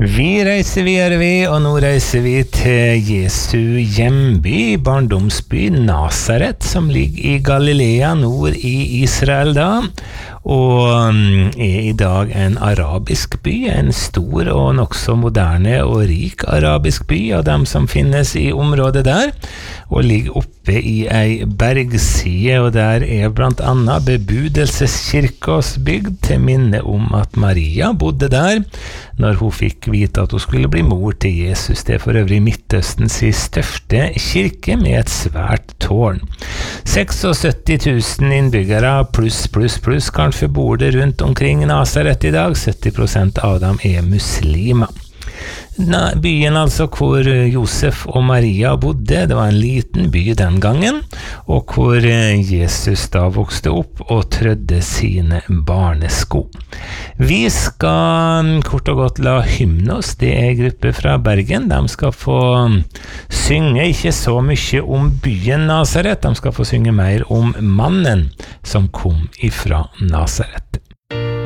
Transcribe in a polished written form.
Vi reiser videre og nå reiser vi til Jesu hjemby, barndomsby Nazaret, som ligger i Galilea, nord i Israel da, og i dag en arabisk by, en stor og nok så moderne og rik arabisk by av dem som finnes i området der, og ligger oppe i ei bergside, og der blant annet bebudelseskirkos bygd til minne om at Maria bodde der, når hun fikk vite at hun skulle bli mor til Jesus. Det for øvrig Midtøstens største kirke med et svært tårn. 76 000 innbyggere pluss, kanskje bor det rundt omkring Nazaret i dag. 70% av dem muslimer. Byen altså hvor Josef og Maria bodde, det var en liten by den gangen, og hvor Jesus da vokste opp og trødde sine barnesko. Vi skal kort og godt la Hymnos, det en gruppe fra Bergen, de skal få synge ikke så mye om byen Nazaret, de skal få synge mer om mannen som kom ifra Nazaret.